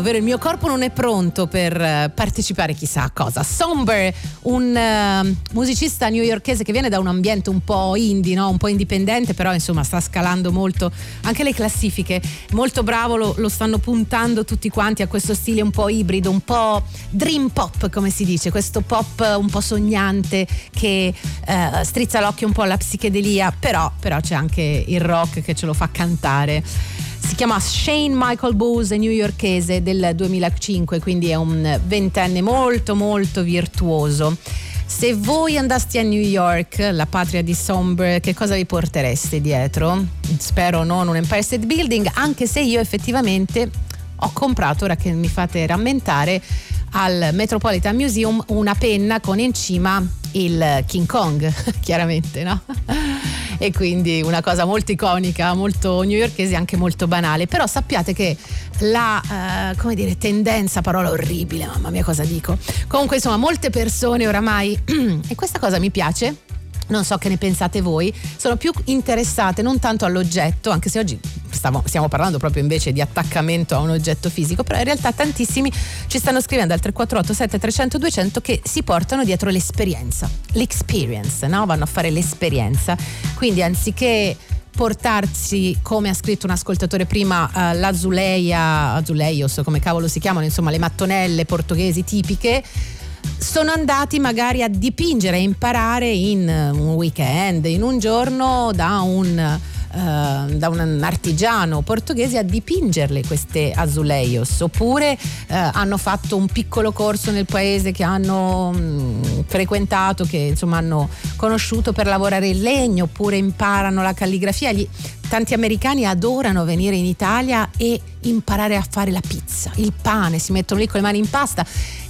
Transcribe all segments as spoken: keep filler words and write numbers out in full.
ovvero il mio corpo non è pronto per uh, partecipare chissà a cosa. Somber, un uh, musicista newyorkese che viene da un ambiente un po' indie, no? Un po' indipendente, però insomma sta scalando molto anche le classifiche, molto bravo, lo, lo stanno puntando tutti quanti a questo stile un po' ibrido, un po' dream pop come si dice, questo pop un po' sognante che uh, strizza l'occhio un po' alla psichedelia, però, però c'è anche il rock che ce lo fa cantare. Si chiama Shane Michael Bowes, è newyorkese del duemilacinque, quindi è un ventenne molto molto virtuoso. Se voi andaste a New York, la patria di Somber, che cosa vi portereste dietro? Spero non un Empire State Building, anche se io effettivamente ho comprato, ora che mi fate rammentare, al Metropolitan Museum una penna con in cima il King Kong, chiaramente, no? E quindi una cosa molto iconica, molto newyorkese, anche molto banale. Però sappiate che la uh, come dire, tendenza, parola orribile, mamma mia cosa dico, comunque insomma molte persone oramai e questa cosa mi piace, non so che ne pensate voi, sono più interessate non tanto all'oggetto, anche se oggi stavo, stiamo parlando proprio invece di attaccamento a un oggetto fisico, però in realtà tantissimi ci stanno scrivendo al tre quattro otto sette trecento duecento che si portano dietro l'esperienza, l'experience, no? Vanno a fare l'esperienza, quindi anziché portarsi, come ha scritto un ascoltatore prima, uh, l'azuleia, azuleios, come cavolo si chiamano, insomma le mattonelle portoghesi tipiche, sono andati magari a dipingere e imparare in un weekend, in un giorno da un Uh, da un artigiano portoghese a dipingerle queste azuleios, oppure uh, hanno fatto un piccolo corso nel paese che hanno mh, frequentato, che insomma hanno conosciuto per lavorare il legno, oppure imparano la calligrafia. Gli, tanti americani adorano venire in Italia e imparare a fare la pizza, il pane, si mettono lì con le mani in pasta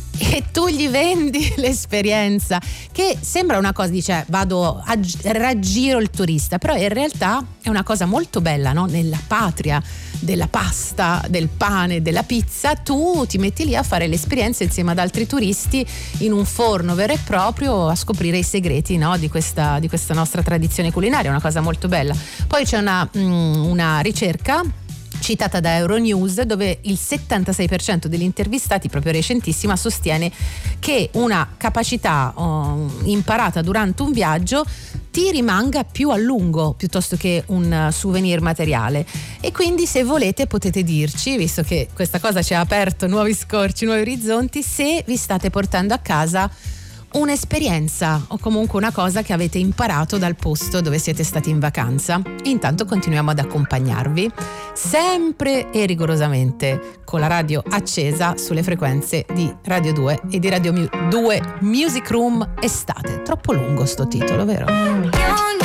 e tu gli vendi l'esperienza, che sembra una cosa, dice vado a raggiro il turista, però in realtà è una cosa molto bella, no? Nella patria della pasta, del pane, della pizza, tu ti metti lì a fare l'esperienza insieme ad altri turisti in un forno vero e proprio, a scoprire i segreti, no? di questa di questa nostra tradizione culinaria, è una cosa molto bella. Poi c'è una, mm, una ricerca citata da Euronews, dove il settantasei per cento degli intervistati, proprio recentissima, sostiene che una capacità oh, imparata durante un viaggio ti rimanga più a lungo piuttosto che un souvenir materiale. E quindi, se volete, potete dirci, visto che questa cosa ci ha aperto nuovi scorci, nuovi orizzonti, se vi state portando a casa un'esperienza o comunque una cosa che avete imparato dal posto dove siete stati in vacanza. E intanto continuiamo ad accompagnarvi sempre e rigorosamente con la radio accesa sulle frequenze di Radio due e di Radio due Music Room Estate. Troppo lungo sto titolo, vero?